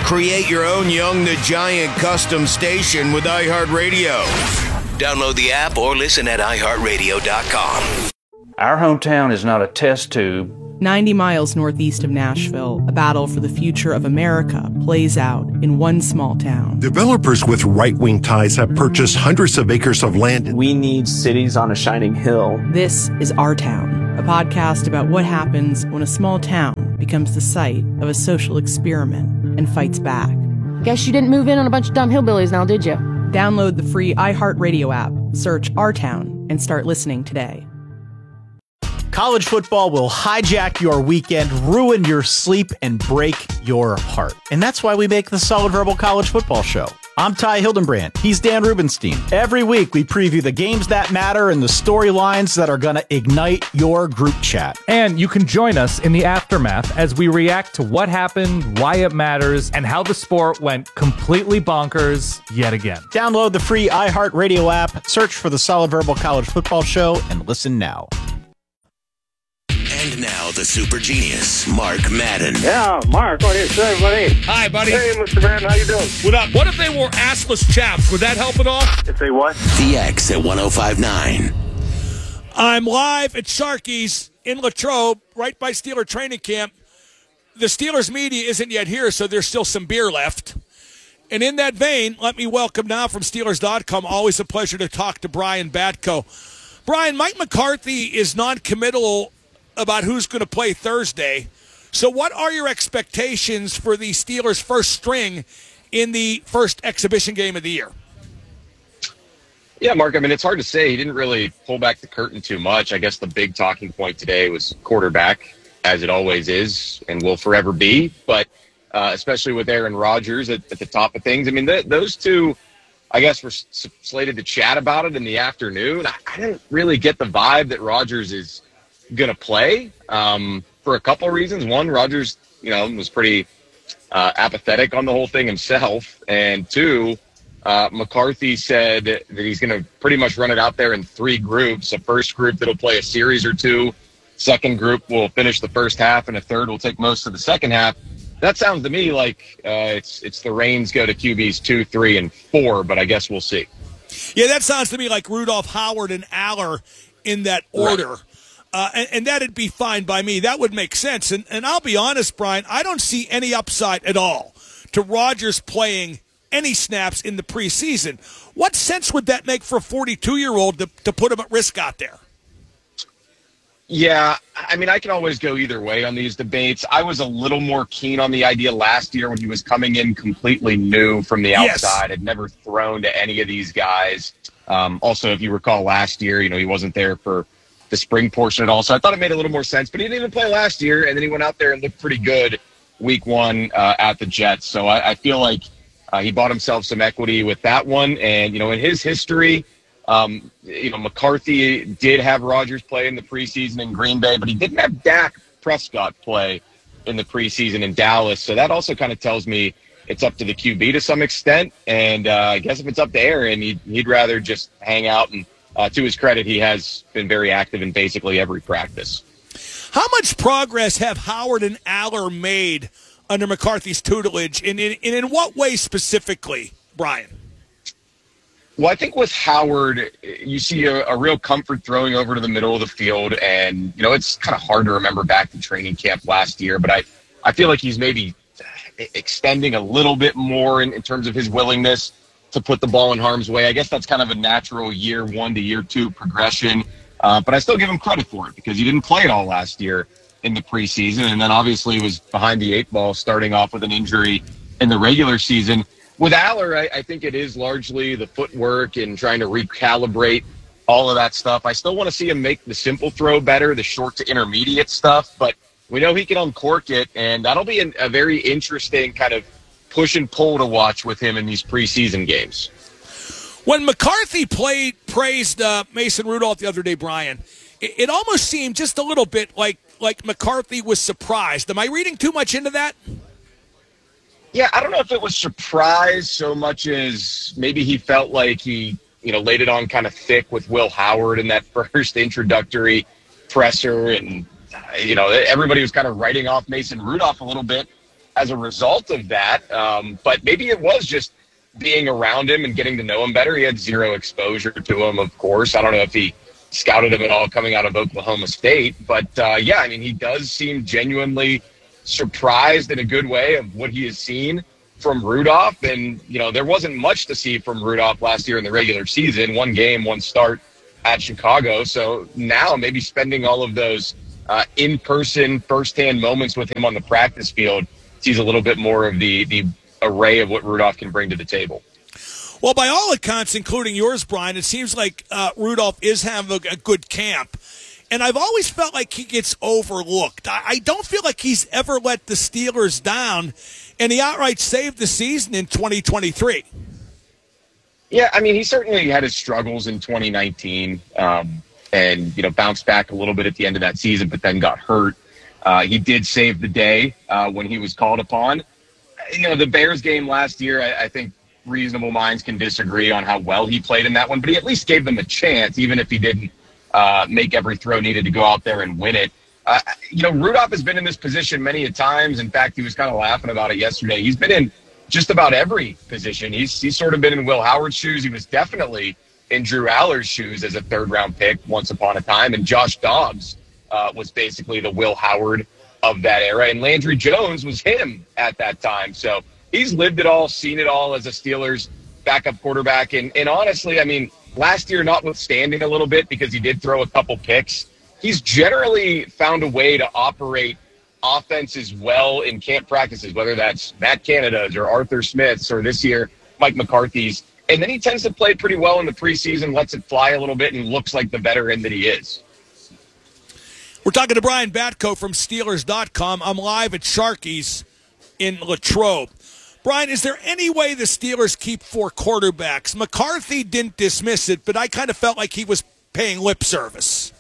Create your own Young the Giant custom station with iHeartRadio. Download the app or listen at iHeartRadio.com. Our hometown is not a test tube. 90 miles northeast of Nashville, a battle for the future of America plays out in one small town. Developers with right-wing ties have purchased hundreds of acres of land. We need cities on a shining hill. This is Our Town, a podcast about what happens when a small town becomes the site of a social experiment and fights back. Guess you didn't move in on a bunch of dumb hillbillies now, did you? Download the free iHeartRadio app, search Our Town, and start listening today. College football will hijack your weekend, ruin your sleep, and break your heart. And that's why we make the Solid Verbal College Football Show. I'm Ty Hildenbrand. He's Dan Rubenstein. Every week, we preview the games that matter and the storylines that are going to ignite your group chat. And you can join us in the aftermath as we react to what happened, why it matters, and how the sport went completely bonkers yet again. Download the free iHeartRadio app, search for the Solid Verbal College Football Show, and listen now. And now the super genius, Mark Madden. Yeah, Mark, what do you say, buddy? Hi, buddy. Hey, Mr. Madden, how you doing? What up? What if they wore assless chaps? Would that help at all? If they what? The X at 105.9. I'm live at Sharky's in Latrobe, right by Steeler training camp. The Steelers media isn't yet here, so there's still some beer left. And in that vein, let me welcome now from Steelers.com, always a pleasure to talk to Brian Batko. Brian, Mike McCarthy is non-committal about who's going to play Thursday. So what are your expectations for the Steelers' first string in the first exhibition game of the year? Yeah, Mark, I mean, it's hard to say. He didn't really pull back the curtain too much. I guess the big talking point today was quarterback, as it always is and will forever be. But especially with Aaron Rodgers at the top of things. I mean, those two, I guess, were slated to chat about it in the afternoon. I didn't really get the vibe that Rodgers is going to play for a couple of reasons. One, Rodgers, was pretty apathetic on the whole thing himself. And two, McCarthy said that he's going to pretty much run it out there in three groups. A first group that'll play a series or two. Second group will finish the first half, and a third will take most of the second half. That sounds to me like it's the reins go to QBs 2, 3, and 4, but I guess we'll see. Yeah, that sounds to me like Rudolph, Howard, and Aller in that order. Right. And that'd be fine by me. That would make sense. And I'll be honest, Brian, I don't see any upside at all to Rodgers playing any snaps in the preseason. What sense would that make for a 42-year-old to put him at risk out there? Yeah, I mean, I can always go either way on these debates. I was a little more keen on the idea last year when he was coming in completely new from the outside. Had never thrown to any of these guys. Also, if you recall last year, he wasn't there for the spring portion at all. So I thought it made a little more sense, but he didn't even play last year. And then he went out there and looked pretty good week one at the Jets. So I feel like he bought himself some equity with that one. And, in his history, McCarthy did have Rodgers play in the preseason in Green Bay, but he didn't have Dak Prescott play in the preseason in Dallas. So that also kind of tells me it's up to the QB to some extent. And I guess if it's up to Aaron, he'd rather just hang out. And to his credit, he has been very active in basically every practice. How much progress have Howard and Aller made under McCarthy's tutelage, and in what way specifically, Brian? Well, I think with Howard, you see a real comfort throwing over to the middle of the field, and, it's kind of hard to remember back to training camp last year, but I feel like he's maybe extending a little bit more in terms of his willingness to put the ball in harm's way. I guess that's kind of a natural year one to year two progression. But I still give him credit for it because he didn't play it all last year in the preseason. And then obviously was behind the eight ball starting off with an injury in the regular season. With Aller, I think it is largely the footwork and trying to recalibrate all of that stuff. I still want to see him make the simple throw better, the short to intermediate stuff. But we know he can uncork it. And that'll be a very interesting kind of push and pull to watch with him in these preseason games. When McCarthy praised Mason Rudolph the other day, Brian, it almost seemed just a little bit like McCarthy was surprised. Am I reading too much into that? Yeah, I don't know if it was surprise so much as maybe he felt like he, laid it on kind of thick with Will Howard in that first introductory presser. And, everybody was kind of writing off Mason Rudolph a little bit as a result of that. But maybe it was just being around him and getting to know him better. He had zero exposure to him, of course. I don't know if he scouted him at all coming out of Oklahoma State. But, yeah, I mean, he does seem genuinely surprised in a good way of what he has seen from Rudolph. And, you know, there wasn't much to see from Rudolph last year in the regular season. 1 game, 1 start at Chicago. So now maybe spending all of those in-person, first-hand moments with him on the practice field sees a little bit more of the array of what Rudolph can bring to the table. Well, by all accounts, including yours, Brian, it seems like Rudolph is having a good camp. And I've always felt like he gets overlooked. I don't feel like he's ever let the Steelers down, and he outright saved the season in 2023. Yeah, I mean, he certainly had his struggles in 2019 and, you know, bounced back a little bit at the end of that season, but then got hurt. He did save the day when he was called upon. You know, the Bears game last year, I think reasonable minds can disagree on how well he played in that one, but he at least gave them a chance, even if he didn't make every throw needed to go out there and win it. You know, Rudolph has been in this position many a times. In fact, he was kind of laughing about it yesterday. He's been in just about every position. He's sort of been in Will Howard's shoes. He was definitely in Drew Aller's shoes as a third-round pick once upon a time, and Josh Dobbs was basically the Will Howard of that era, and Landry Jones was him at that time. So he's lived it all, seen it all as a Steelers backup quarterback. And honestly, I mean, last year notwithstanding a little bit because he did throw a couple picks, he's generally found a way to operate offenses well in camp practices, whether that's Matt Canada's or Arthur Smith's or this year Mike McCarthy's. And then he tends to play pretty well in the preseason, lets it fly a little bit, and looks like the veteran that he is. We're talking to Brian Batko from Steelers.com. I'm live at Sharky's in Latrobe. Brian, is there any way the Steelers keep 4 quarterbacks? McCarthy didn't dismiss it, but I kind of felt like he was paying lip service.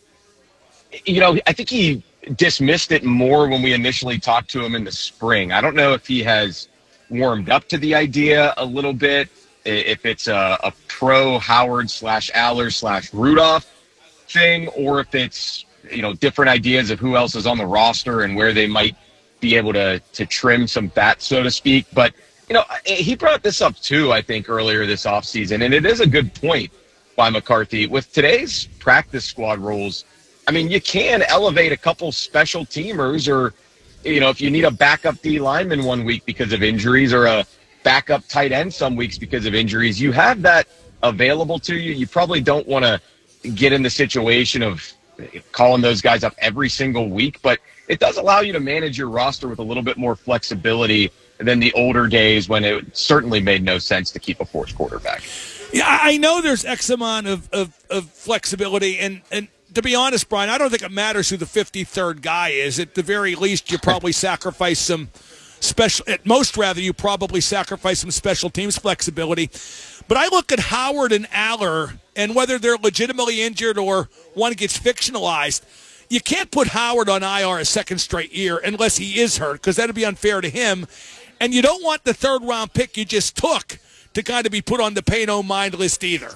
You know, I think he dismissed it more when we initially talked to him in the spring. I don't know if he has warmed up to the idea a little bit, if it's a pro Howard / Aller / Rudolph thing, or if it's, you know, different ideas of who else is on the roster and where they might be able to trim some fat, so to speak. But, you know, he brought this up too, I think, earlier this offseason, and it is a good point by McCarthy. With today's practice squad rules, I mean, you can elevate a couple special teamers, or, you know, if you need a backup D lineman one week because of injuries, or a backup tight end some weeks because of injuries, you have that available to you. You probably don't want to get in the situation of calling those guys up every single week, but it does allow you to manage your roster with a little bit more flexibility than the older days when it certainly made no sense to keep a 4th quarterback. Yeah, I know there's X amount of flexibility, and to be honest, Brian, I don't think it matters who the 53rd guy is. At the very least, you probably sacrifice some special, at most rather, you probably sacrifice some special teams flexibility. But I look at Howard and Aller, and whether they're legitimately injured or one gets fictionalized, you can't put Howard on IR a second straight year unless he is hurt, because that would be unfair to him. And you don't want the 3rd-round pick you just took to kind of be put on the pay no mind list either.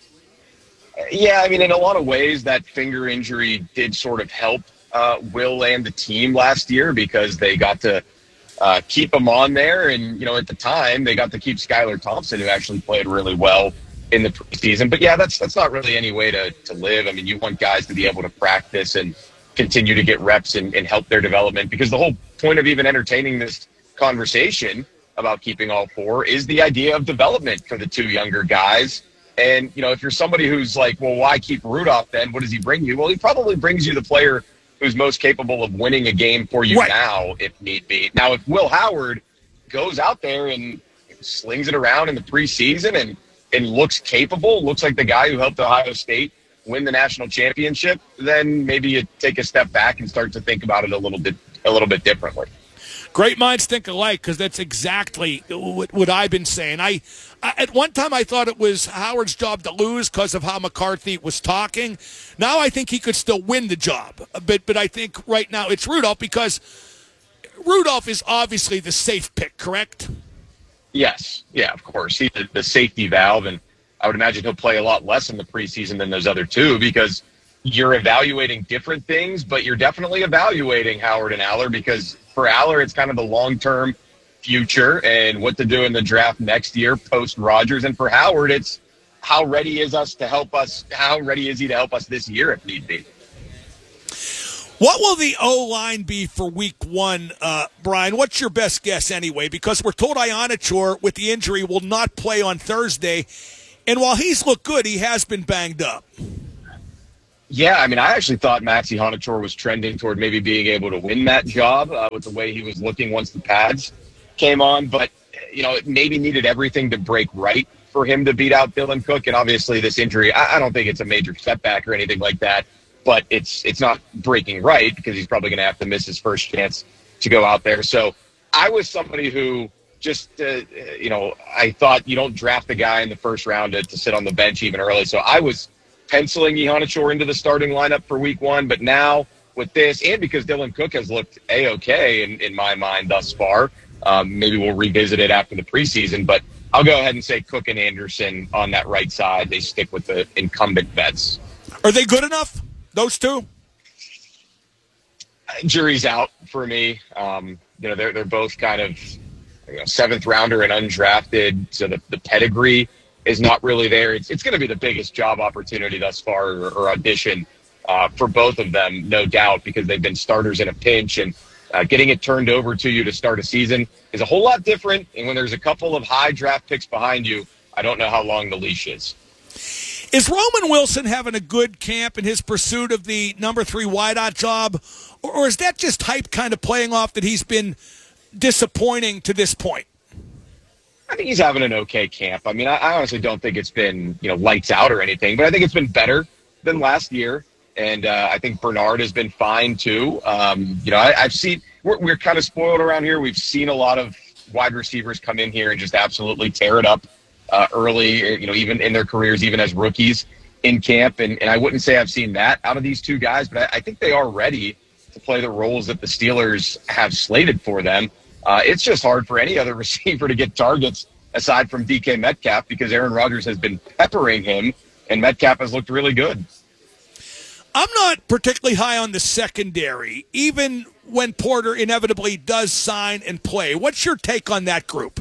Yeah, I mean, in a lot of ways, that finger injury did sort of help Will and the team last year, because they got to keep him on there. And, you know, at the time, they got to keep Skylar Thompson, who actually played really well in the preseason. But, yeah, that's not really any way to live. I mean, you want guys to be able to practice and continue to get reps and help their development, because the whole point of even entertaining this conversation about keeping all 4 is the idea of development for the 2 younger guys. And, you know, if you're somebody who's like, well, why keep Rudolph then? What does he bring you? Well, he probably brings you the player who's most capable of winning a game for you now, if need be. Now, if Will Howard goes out there and slings it around in the preseason and looks capable, looks like the guy who helped Ohio State win the national championship, then maybe you take a step back and start to think about it a little bit differently. Great minds think alike, because that's exactly what I've been saying. I at one time I thought it was Howard's job to lose because of how McCarthy was talking. Now I think he could still win the job. But I think right now it's Rudolph, because Rudolph is obviously the safe pick, correct? Yes. Yeah, of course. He's the safety valve, and I would imagine he'll play a lot less in the preseason than those other 2, because you're evaluating different things, but you're definitely evaluating Howard and Aller, because For Aller, it's kind of the long-term future and what to do in the draft next year post-Rodgers. And for Howard, it's how ready is he to help us this year if need be. What will the O-line be for week one, Brian? What's your best guess anyway? Because we're told Ionachor, with the injury, will not play on Thursday. And while he's looked good, he has been banged up. Yeah, I mean, I actually thought Maxi Ionachor was trending toward maybe being able to win that job with the way he was looking once the pads came on. But, it maybe needed everything to break right for him to beat out Dylan Cook. And obviously this injury, I don't think it's a major setback or anything like that. But it's not breaking right because he's probably going to have to miss his first chance to go out there. So I was somebody who just, I thought you don't draft a guy in the first round to sit on the bench even early. So I was penciling Ionachor into the starting lineup for week one. But now with this, and because Dylan Cook has looked A-okay in my mind thus far, maybe we'll revisit it after the preseason. But I'll go ahead and say Cook and Anderson on that right side. They stick with the incumbent vets. Are they good enough? Those two? Jury's out for me. They're both kind of seventh rounder and undrafted, so the pedigree is not really there. It's going to be the biggest job opportunity thus far or audition for both of them, no doubt, because they've been starters in a pinch, and getting it turned over to you to start a season is a whole lot different. And when there's a couple of high draft picks behind you, I don't know how long the leash is. Is Roman Wilson having a good camp in his pursuit of the number 3 wideout job, or is that just hype kind of playing off that he's been disappointing to this point? I think he's having an okay camp. I mean, I honestly don't think it's been lights out or anything, but I think it's been better than last year, and I think Bernard has been fine too. I've seen we're kind of spoiled around here. We've seen a lot of wide receivers come in here and just absolutely tear it up. Early, even in their careers, even as rookies in camp. And I wouldn't say I've seen that out of these two guys, but I think they are ready to play the roles that the Steelers have slated for them. It's just hard for any other receiver to get targets aside from DK Metcalf because Aaron Rodgers has been peppering him, and Metcalf has looked really good. I'm not particularly high on the secondary, even when Porter inevitably does sign and play. What's your take on that group?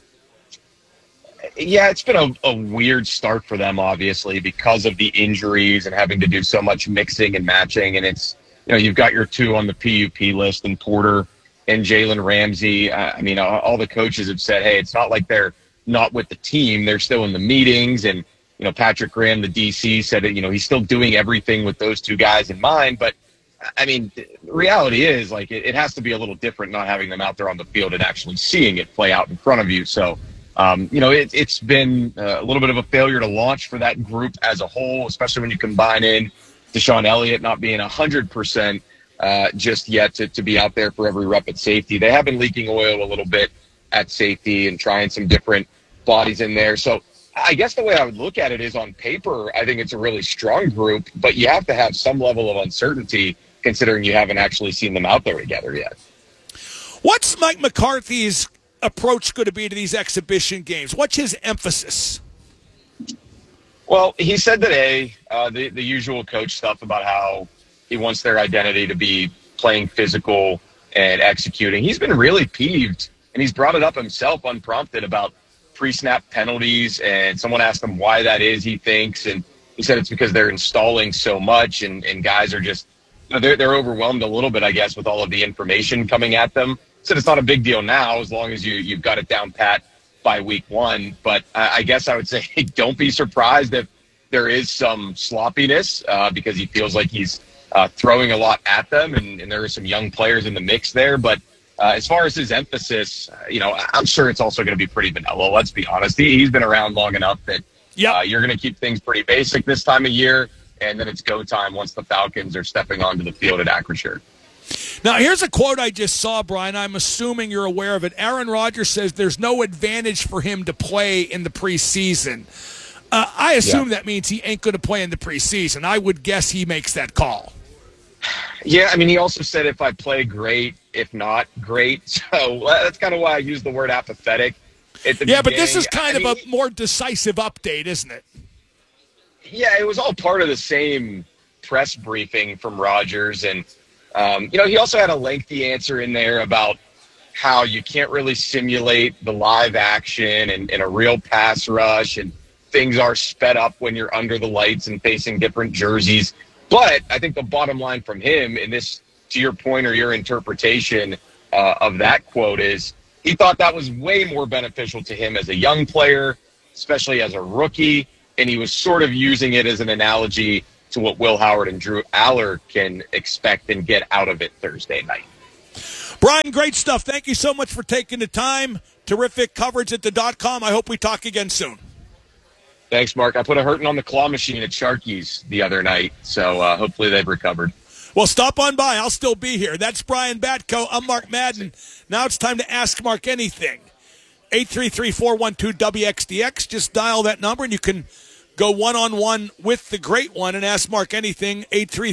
Yeah, it's been a weird start for them, obviously, because of the injuries and having to do so much mixing and matching. And it's, you've got your two on the PUP list in Porter and Jalen Ramsey. I mean, all the coaches have said, hey, it's not like they're not with the team. They're still in the meetings. And, Patrick Graham, the DC, said that, he's still doing everything with those two guys in mind. But, I mean, the reality is, it has to be a little different not having them out there on the field and actually seeing it play out in front of you. So, it's been a little bit of a failure to launch for that group as a whole, especially when you combine in Deshaun Elliott not being 100% just yet to be out there for every rep at safety. They have been leaking oil a little bit at safety and trying some different bodies in there. So I guess the way I would look at it is on paper, I think it's a really strong group, but you have to have some level of uncertainty considering you haven't actually seen them out there together yet. What's Mike McCarthy's approach going to be to these exhibition games? What's his emphasis? Well, he said today the usual coach stuff about how he wants their identity to be playing physical and executing. He's been really peeved, and he's brought it up himself unprompted about pre-snap penalties, and someone asked him why that is, he thinks, and he said it's because they're installing so much, and guys are just, they're overwhelmed a little bit, I guess, with all of the information coming at them. Said it's not a big deal now as long as you've got it down pat by week one. But I guess I would say don't be surprised if there is some sloppiness because he feels like he's throwing a lot at them, and there are some young players in the mix there. But as far as his emphasis, I'm sure it's also going to be pretty vanilla. Let's be honest. He's been around long enough that you're going to keep things pretty basic this time of year, and then it's go time once the Falcons are stepping onto the field at Acrisure. Now, here's a quote I just saw, Brian. I'm assuming you're aware of it. Aaron Rodgers says there's no advantage for him to play in the preseason. I assume that means he ain't going to play in the preseason. I would guess he makes that call. Yeah, I mean, he also said if I play, great. If not, great. So that's kind of why I use the word apathetic at the beginning. But this is kind of a more decisive update, isn't it? Yeah, it was all part of the same press briefing from Rodgers, and He also had a lengthy answer in there about how you can't really simulate the live action and a real pass rush, and things are sped up when you're under the lights and facing different jerseys. But I think the bottom line from him in this, to your point or your interpretation of that quote, is he thought that was way more beneficial to him as a young player, especially as a rookie, and he was sort of using it as an analogy to what Will Howard and Drew Aller can expect and get out of it Thursday night. Brian, great stuff. Thank you so much for taking the time. Terrific coverage at the .com. I hope we talk again soon. Thanks, Mark. I put a hurting on the claw machine at Sharky's the other night, so hopefully they've recovered. Well, stop on by. I'll still be here. That's Brian Batko. I'm Mark Madden. Now it's time to ask Mark anything. 833-412-WXDX. Just dial that number, and you can go one-on-one with the great one and ask Mark anything.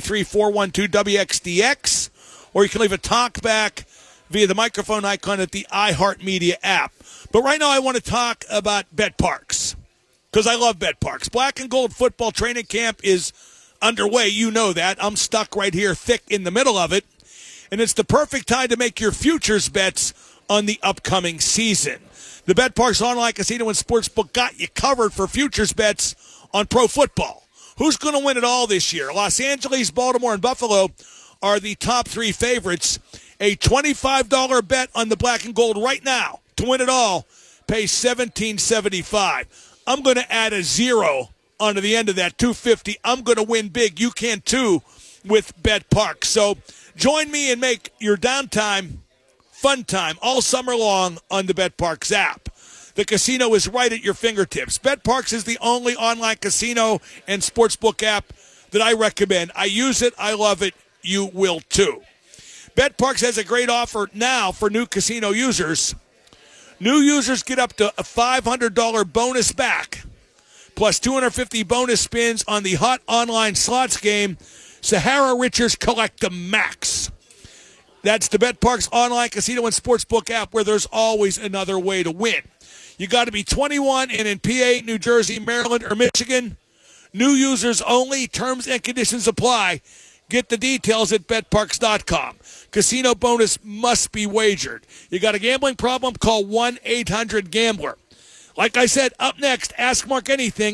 833-412-WXDX. Or you can leave a talk back via the microphone icon at the iHeartMedia app. But right now I want to talk about BetParx, because I love BetParx. Black and Gold football training camp is underway. You know that. I'm stuck right here thick in the middle of it. And it's the perfect time to make your futures bets on the upcoming season. The BetParx online casino and sportsbook got you covered for futures bets on pro football. Who's going to win it all this year? Los Angeles, Baltimore, and Buffalo are the top three favorites. A $25 bet on the Black and Gold right now to win it all pays $17.75. I'm going to add a zero onto the end of that, $2.50. I'm going to win big. You can too with BetParx. So join me and make your downtime fun time all summer long on the BetParx app. The casino is right at your fingertips. BetParx is the only online casino and sportsbook app that I recommend. I use it. I love it. You will too. BetParx has a great offer now for new casino users. New users get up to a $500 bonus back, plus 250 bonus spins on the hot online slots game, Sahara Richards Collect the Max. That's the BetParx online casino and sportsbook app, where there's always another way to win. You got to be 21 and in PA, New Jersey, Maryland, or Michigan. New users only. Terms and conditions apply. Get the details at BetParx.com. Casino bonus must be wagered. You got a gambling problem? Call 1-800-GAMBLER. Like I said, up next, Ask Mark Anything,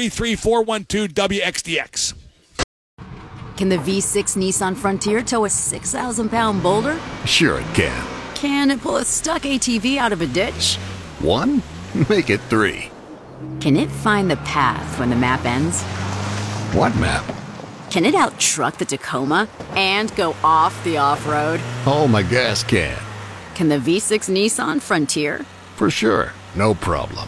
833-412-WXDX. Can the V6 Nissan Frontier tow a 6,000-pound boulder? Sure it can. Can it pull a stuck ATV out of a ditch? 1? Make it 3. Can it find the path when the map ends? What map? Can it out-truck the Tacoma and go off the off-road? Oh, my gas can. Can the V6 Nissan Frontier? For sure. No problem.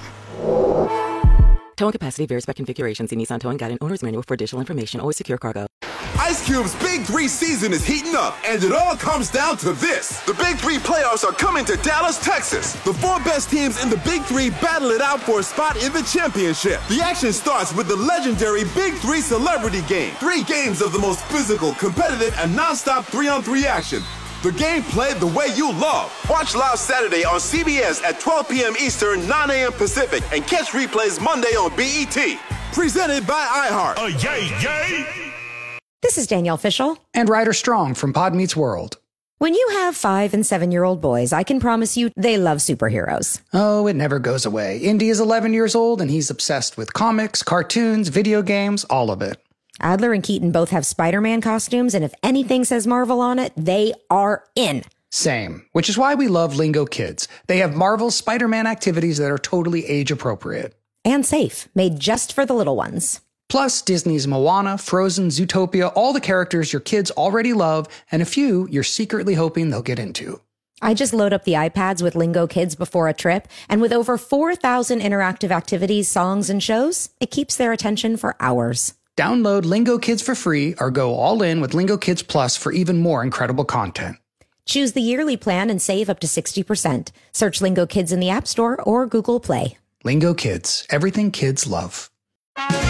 Towing capacity varies by configuration. See Nissan Towing Guide and Owner's Manual for additional information. Always secure cargo. Ice Cube's Big 3 season is heating up, and it all comes down to this. The Big 3 playoffs are coming to Dallas, Texas. The 4 best teams in the Big 3 battle it out for a spot in the championship. The action starts with the legendary Big 3 Celebrity Game. 3 games of the most physical, competitive, and non-stop 3-on-3 action. The game played the way you love. Watch live Saturday on CBS at 12 p.m. Eastern, 9 a.m. Pacific, and catch replays Monday on BET. Presented by iHeart. Yay, yay! This is Danielle Fishel. And Ryder Strong from Pod Meets World. When you have 5- and 7-year-old boys, I can promise you they love superheroes. Oh, it never goes away. Indy is 11 years old, and he's obsessed with comics, cartoons, video games, all of it. Adler and Keaton both have Spider-Man costumes, and if anything says Marvel on it, they are in. Same, which is why we love Lingo Kids. They have Marvel's Spider-Man activities that are totally age-appropriate. And safe, made just for the little ones. Plus, Disney's Moana, Frozen, Zootopia, all the characters your kids already love, and a few you're secretly hoping they'll get into. I just load up the iPads with Lingo Kids before a trip, and with over 4,000 interactive activities, songs, and shows, it keeps their attention for hours. Download Lingo Kids for free or go all in with Lingo Kids Plus for even more incredible content. Choose the yearly plan and save up to 60%. Search Lingo Kids in the App Store or Google Play. Lingo Kids, everything kids love.